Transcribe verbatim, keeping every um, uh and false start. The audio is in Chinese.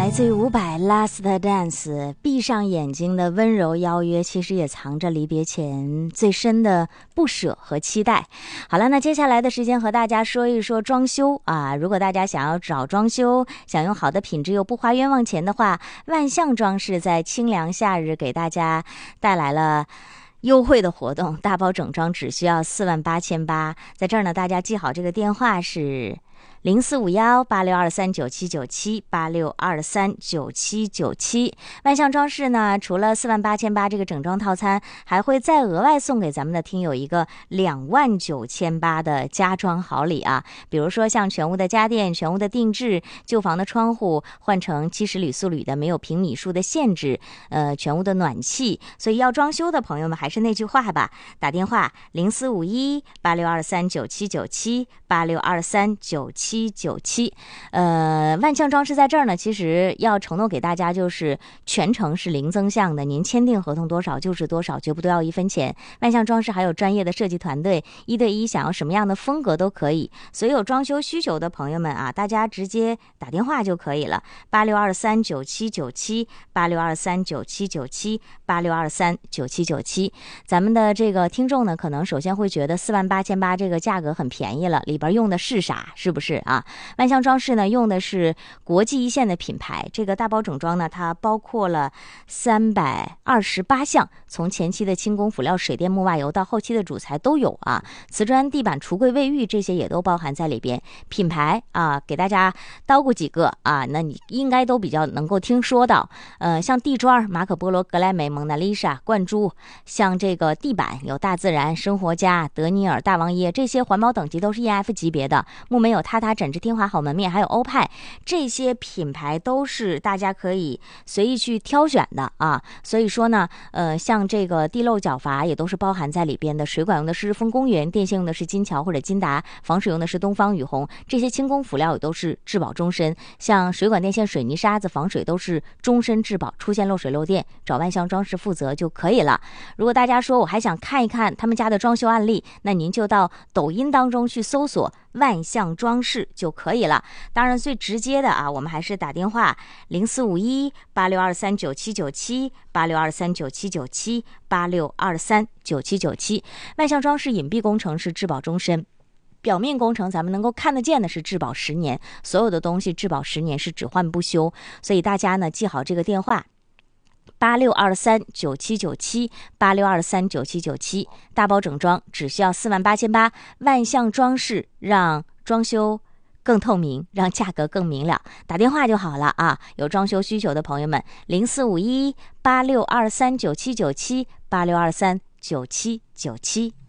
来自于伍佰 Last Dance， 闭上眼睛的温柔邀约，其实也藏着离别前最深的不舍和期待。好了，那接下来的时间和大家说一说装修啊。如果大家想要找装修，想用好的品质又不花冤枉钱的话，万象装饰在清凉夏日给大家带来了优惠的活动，大包整装只需要四万八千八。在这儿呢，大家记好这个电话是零四五幺八六二三九七九七八六二三九七九七。万象装饰呢，除了四万八千八这个整装套餐，还会再额外送给咱们的听友一个两万九千八的家装好礼啊！比如说像全屋的家电、全屋的定制、旧房的窗户换成七十铝塑铝的，没有平米数的限制，呃，全屋的暖气。所以要装修的朋友们，还是那句话吧，打电话零四五一八六二三九七九七八六二三九七九七。呃，万象装饰在这儿呢，其实要承诺给大家就是全程是零增项的，您签订合同多少就是多少，绝不都要一分钱。万象装饰还有专业的设计团队，一对一想要什么样的风格都可以。所有装修需求的朋友们啊，大家直接打电话就可以了，八六二三九七九七八六二三九七九七八六二三九七九七。咱们的这个听众呢，可能首先会觉得四万八千八这个价格很便宜了，里边用的是啥？是不是啊？万象装饰呢，用的是国际一线的品牌。这个大包整装呢，它包括了三百二十八项，从前期的轻工辅料、水电木瓦油到后期的主材都有啊。瓷砖、地板、橱柜、卫浴这些也都包含在里边。品牌啊，给大家叨咕几个啊，那你应该都比较能够听说到。呃，像地砖，马可波罗、格莱美、蒙娜丽莎、冠珠；像这个地板有大自然、生活家、德尼尔、大王椰，这些环保等级都是 E F 级别的。木门有榻榻、枕之、天华好门面，还有欧派，这些品牌都是大家可以随意去挑选的啊。所以说呢，呃，像这个地漏角阀也都是包含在里边的。水管用的是日丰公园，电线用的是金桥或者金达，防水用的是东方雨虹，这些轻工辅料也都是质保终身。像水管、电线、水泥、沙子、防水都是终身质保，出现漏水漏电，找万象装饰负责就可以了。如果大家说我还想看一看他们家的装修案例，那您就到抖音当中去搜索万象装饰就可以了。当然最直接的啊，我们还是打电话零四五一八六二三九七九七八六二三九七九七八六二三九七九七。万象装饰隐蔽工程是质保终身，表面工程咱们能够看得见的是质保十年，所有的东西质保十年是只换不修。所以大家呢记好这个电话八六二三九七九七八六二三九七九七，大包整装只需要四万八千八。万象装饰让装修更透明，让价格更明了，打电话就好了啊！有装修需求的朋友们，零四五一八六二三九七九七八六二三九七九七。